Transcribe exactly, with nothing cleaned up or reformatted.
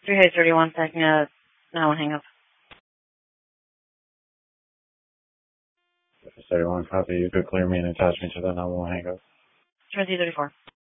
three Hayes thirty-one, packing up. No, hang up. thirty-one, copy. You could clear me and attach me to that. I won't hang up. Trinity thirty-four.